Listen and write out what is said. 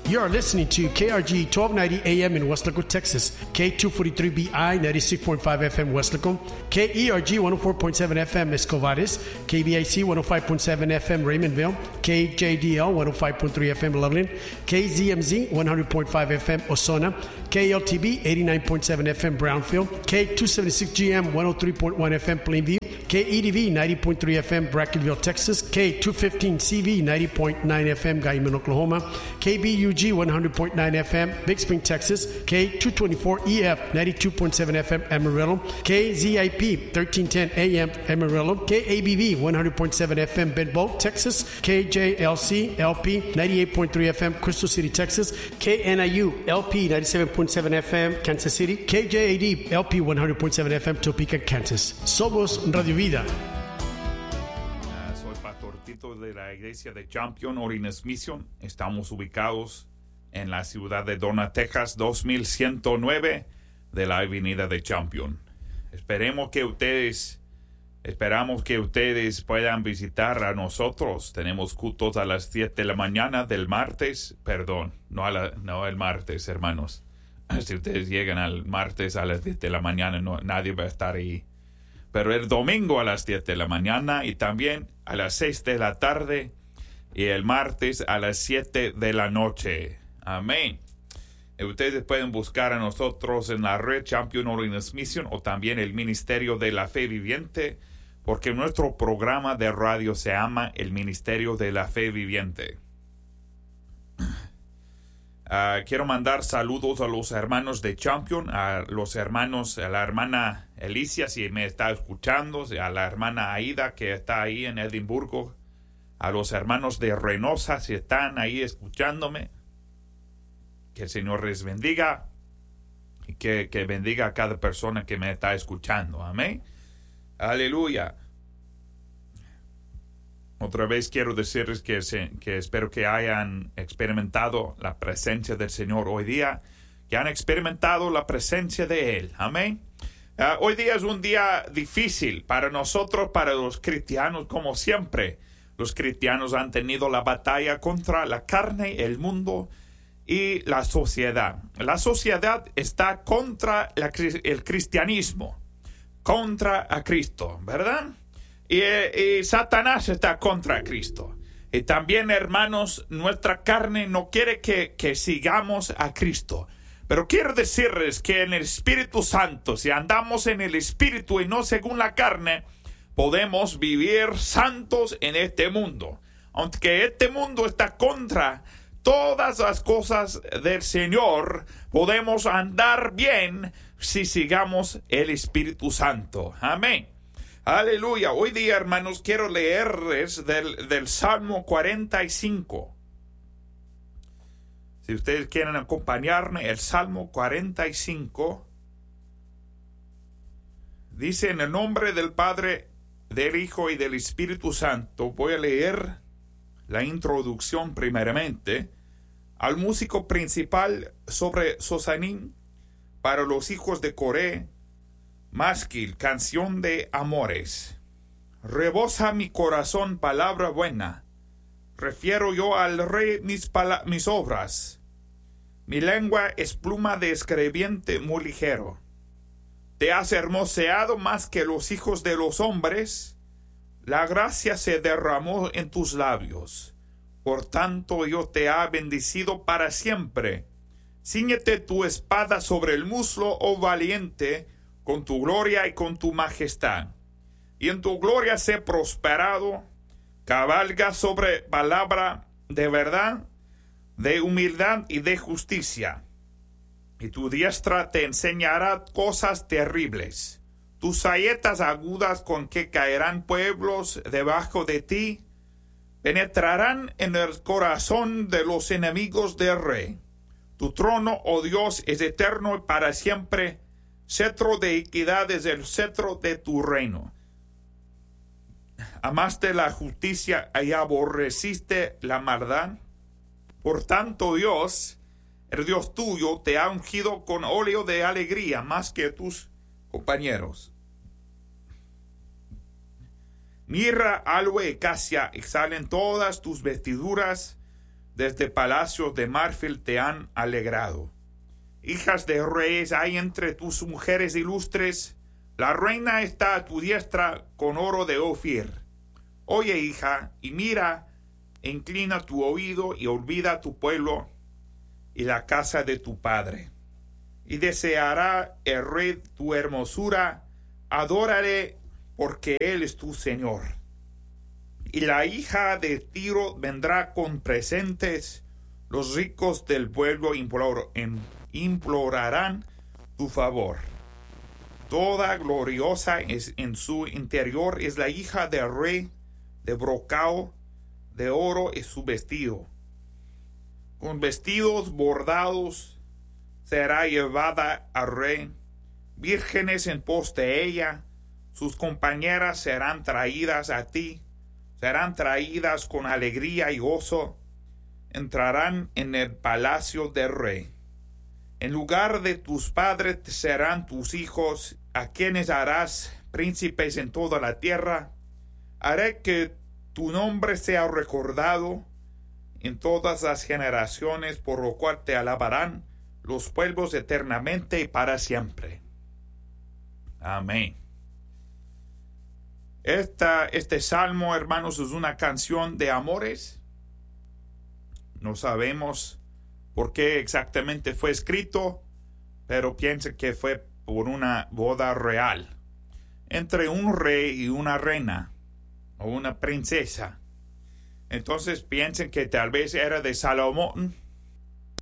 You are listening to KRG 1290 AM in Westlaco, Texas, K243BI 96.5 FM Westlaco, KERG 104.7 FM Escovares, KBIC 105.7 FM Raymondville, KJDL 105.3 FM Loveland, KZMZ 100.5 FM Osona, KLTB 89.7 FM Brownfield, K276GM 103.1 FM Plainview, KEDV 90.3 FM Brackettville, Texas, K215CV 90.9 FM Guyman, Oklahoma, KBUG 100.9 FM Big Spring, Texas, K224EF 92.7 FM Amarillo, KZIP 1310 AM Amarillo, KABV 100.7 FM Bedbolt, Texas, KJLC LP 98.3 FM Crystal City, Texas, KNIU LP 97.7 FM Kansas City, KJAD LP 100.7 FM Topeka, Kansas. Somos Radio Vida. Soy Pastor Tito de la Iglesia de Champion Holiness Mission. Estamos ubicados en la ciudad de Donna, Texas, 2109 de la Avenida de Champion. Esperamos que ustedes puedan visitar a nosotros. Tenemos cultos a las 7 de la mañana del martes. Perdón, no el martes, hermanos. Si ustedes llegan al martes a las 10 de la mañana, nadie va a estar ahí. Pero el domingo a las 10 de la mañana y también a las 6 de la tarde y el martes a las 7 de la noche. Amén. Ustedes pueden buscar a nosotros en la red Champion Holiness Mission o también el Ministerio de la Fe Viviente, porque nuestro programa de radio se llama el Ministerio de la Fe Viviente. Quiero mandar saludos a los hermanos de Champion, a la hermana Alicia, si me está escuchando, a la hermana Aida, que está ahí en Edimburgo, a los hermanos de Reynosa, si están ahí escuchándome. Que el Señor les bendiga y que bendiga a cada persona que me está escuchando. Amén. Aleluya. Otra vez quiero decirles que espero que hayan experimentado la presencia del Señor hoy día, que han experimentado la presencia de Él. Amén. Hoy día es un día difícil para nosotros, para los cristianos, como siempre. Los cristianos han tenido la batalla contra la carne, el mundo y la sociedad. La sociedad está contra el cristianismo, contra a Cristo, ¿verdad? Y Satanás está contra Cristo. Y también, hermanos, nuestra carne no quiere que sigamos a Cristo. Pero quiero decirles que en el Espíritu Santo, si andamos en el Espíritu y no según la carne, podemos vivir santos en este mundo. Aunque este mundo está contra todas las cosas del Señor, podemos andar bien si sigamos el Espíritu Santo. Amén. Aleluya. Hoy día, hermanos, quiero leerles del Salmo 45. Si ustedes quieren acompañarme, el Salmo 45 dice: en el nombre del Padre, del Hijo y del Espíritu Santo. Voy a leer la introducción primeramente. Al músico principal sobre Sosanim, para los hijos de Coré, Masquil, canción de amores. Rebosa mi corazón palabra buena, refiero yo al rey mis obras. Mi lengua es pluma de escribiente muy ligero. Te has hermoseado más que los hijos de los hombres, la gracia se derramó en tus labios. Por tanto yo te he bendecido para siempre. Cíñete tu espada sobre el muslo, oh valiente, con tu gloria y con tu majestad. Y en tu gloria sé prosperado. Cabalga sobre palabra de verdad, de humildad y de justicia. Y tu diestra te enseñará cosas terribles. Tus saetas agudas con que caerán pueblos debajo de ti, penetrarán en el corazón de los enemigos del rey. Tu trono, oh Dios, es eterno y para siempre. Cetro de equidad es el cetro de tu reino. Amaste la justicia y aborreciste la maldad. Por tanto, Dios, el Dios tuyo, te ha ungido con óleo de alegría más que tus compañeros. Mirra, aloe y casia exhalen todas tus vestiduras. desde palacios de marfil te han alegrado. Hijas de reyes hay entre tus mujeres ilustres, la reina está a tu diestra con oro de Ofir. Oye, hija, y mira, inclina tu oído y olvida tu pueblo y la casa de tu padre. Y deseará el rey tu hermosura, adórale porque él es tu Señor. Y la hija de Tiro vendrá con presentes, los ricos del pueblo implorarán tu favor. Toda gloriosa es en su interior es la hija del rey, de brocado de oro es su vestido. Con vestidos bordados será llevada al rey, vírgenes en pos de ella, sus compañeras serán traídas a ti, serán traídas con alegría y gozo, entrarán en el palacio del rey. En lugar de tus padres serán tus hijos, a quienes harás príncipes en toda la tierra. Haré que tu nombre sea recordado en todas las generaciones, por lo cual te alabarán los pueblos eternamente y para siempre. Amén. Este salmo, hermanos, es una canción de amores. No sabemos por qué exactamente fue escrito, pero pienso que fue por una boda real entre un rey y una reina o una princesa. Entonces piensen que tal vez era de Salomón